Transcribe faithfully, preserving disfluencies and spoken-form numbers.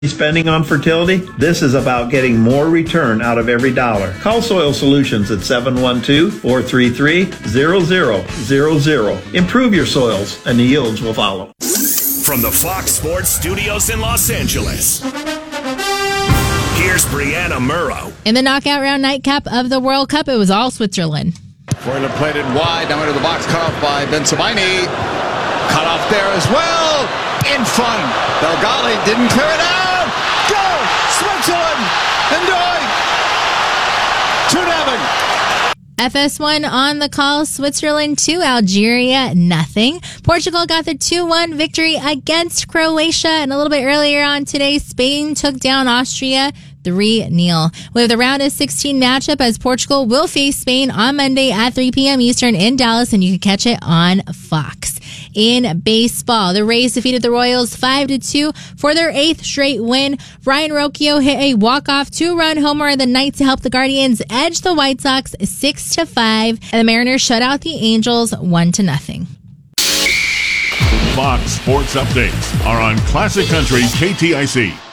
Spending on fertility? This is about getting more return out of every dollar. Call Soil Solutions at seven one two, four three three, zero zero zero zero. Improve your soils and the yields will follow. From the Fox Sports Studios in Los Angeles, here's Brianna Murrow. In the knockout round nightcap of the World Cup, it was all Switzerland. Freuler played it wide, down into the box, cut off by Bensebaini. Cut off there as well. In front. Belgali didn't clear it out. Go! Switzerland! Enjoy! two nothing. F S one on the call. Switzerland two, Algeria nothing. Portugal got the two one victory against Croatia. And a little bit earlier on today, Spain took down Austria three nil. We have the round of sixteen matchup as Portugal will face Spain on Monday at three p.m. Eastern in Dallas, and you can catch it on Fox. In baseball, the Rays defeated the Royals five to two for their eighth straight win. Ryan Rocchio hit a walk-off two-run homer in the ninth to help the Guardians edge the White Sox six to five, and the Mariners shut out the Angels one to nothing. Fox Sports Updates are on Classic Country K T I C.